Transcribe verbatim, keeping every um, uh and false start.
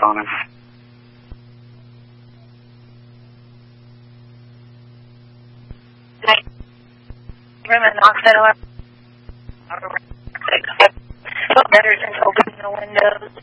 on him. Room and knock that alarm. Felt better since opening the windows.